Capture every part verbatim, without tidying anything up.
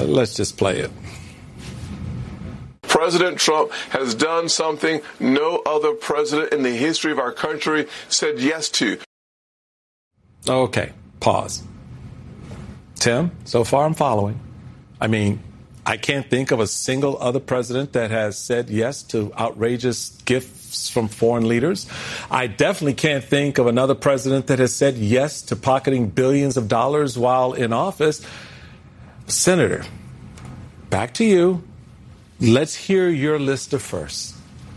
let's just play it. President Trump has done something no other president in the history of our country said yes to. Okay, pause. Tim, so far I'm following. I mean, I can't think of a single other president that has said yes to outrageous gifts from foreign leaders. I definitely can't think of another president that has said yes to pocketing billions of dollars while in office. Senator, back to you. Let's hear your list of firsts.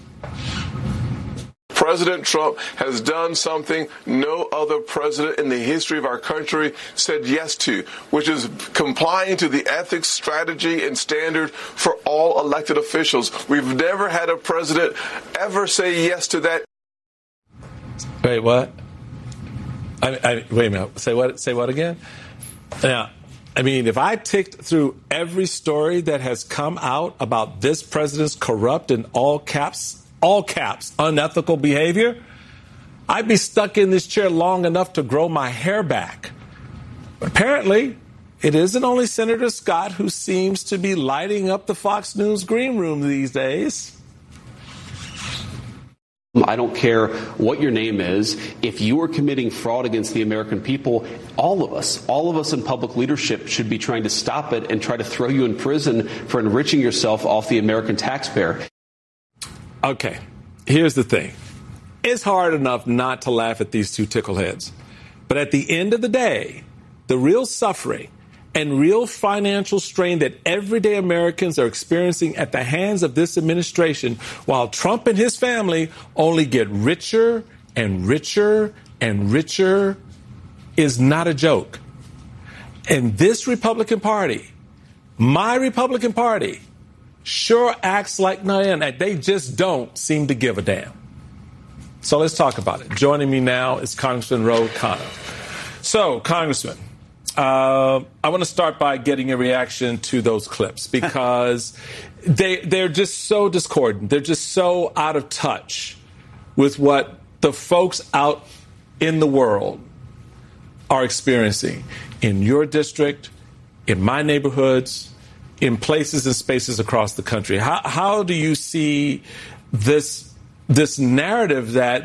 President Trump has done something no other president in the history of our country said yes to, which is complying to the ethics, strategy, and standard for all elected officials. We've never had a president ever say yes to that. Wait, what? I, I, wait a minute. Say what? Say what again? Now, I mean, if I ticked through every story that has come out about this president's corrupt in all caps, all caps, unethical behavior, I'd be stuck in this chair long enough to grow my hair back. But apparently, it isn't only Senator Scott who seems to be lighting up the Fox News green room these days. I don't care what your name is. If you are committing fraud against the American people, all of us, all of us in public leadership should be trying to stop it and try to throw you in prison for enriching yourself off the American taxpayer. Okay, here's the thing. It's hard enough not to laugh at these two tickleheads. But at the end of the day, the real suffering and real financial strain that everyday Americans are experiencing at the hands of this administration, while Trump and his family only get richer and richer and richer, is not a joke. And this Republican Party, my Republican Party, sure acts like none. They just don't seem to give a damn. So let's talk about it. Joining me now is Congressman Ro Khanna. So, Congressman, Uh, I want to start by getting a reaction to those clips because they, they're just so discordant. They're just so out of touch with what the folks out in the world are experiencing in your district, in my neighborhoods, in places and spaces across the country. How, how do you see this, this narrative that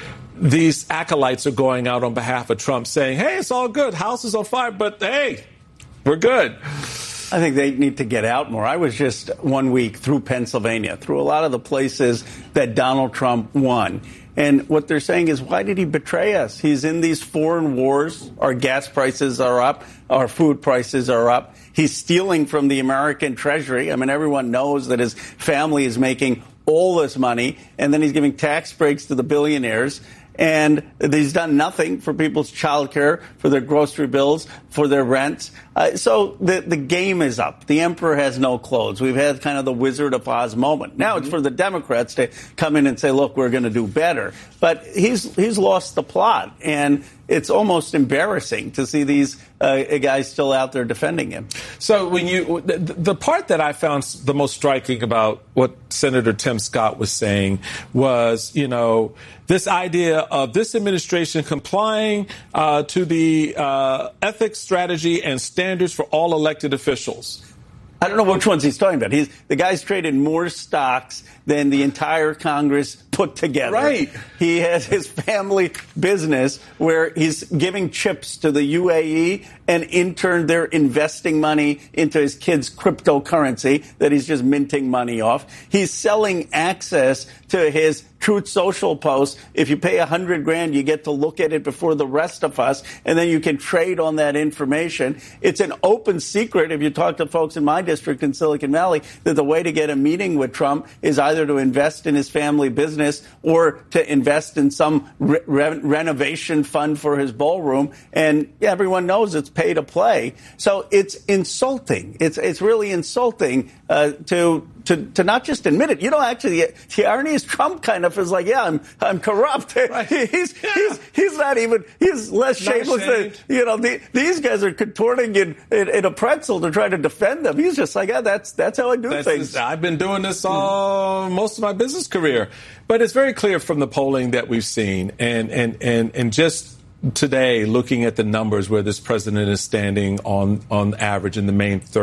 these acolytes are going out on behalf of Trump saying, hey, it's all good. House is on fire, but hey, we're good. I think they need to get out more. I was just one week through Pennsylvania, through a lot of the places that Donald Trump won. And what they're saying is, why did he betray us? He's in these foreign wars. Our gas prices are up. Our food prices are up. He's stealing from the American Treasury. I mean, everyone knows that his family is making all this money, and then he's giving tax breaks to the billionaires. And he's done nothing for people's child care, for their grocery bills, for their rent. Uh, so the, the game is up. The emperor has no clothes. We've had kind of the Wizard of Oz moment. Now mm-hmm. It's for the Democrats to come in and say, look, we're going to do better. But he's he's lost the plot. And it's almost embarrassing to see these uh, guys still out there defending him. So when you the, the part that I found the most striking about what Senator Tim Scott was saying was, you know, this idea of this administration complying uh, to the uh, ethics, strategy, and standards for all elected officials. I don't know which ones he's talking about. He's, the guy's traded more stocks than the entire Congress put together. Right. He has his family business where he's giving chips to the U A E, and in turn they're investing money into his kids' cryptocurrency that he's just minting money off. He's selling access to his Truth Social posts. If you pay a hundred grand, you get to look at it before the rest of us, and then you can trade on that information. It's an open secret, if you talk to folks in my district in Silicon Valley, that the way to get a meeting with Trump is either to invest in his family business or to invest in some re- re- renovation fund for his ballroom. And everyone knows it's pay to play. So it's insulting. It's it's really insulting uh, to. To, to not just admit it. You know, actually, the, the irony is Trump kind of is like, yeah, I'm I'm corrupt. Right. He's, yeah. he's he's not even, he's less not shameless than, you know, the, these guys are contorting in, in, in a pretzel to try to defend them. He's just like, yeah, that's that's how I do that's things. Just, I've been doing this all most of my business career. But it's very clear from the polling that we've seen and and, and, and just today looking at the numbers where this president is standing on, on average in the main third.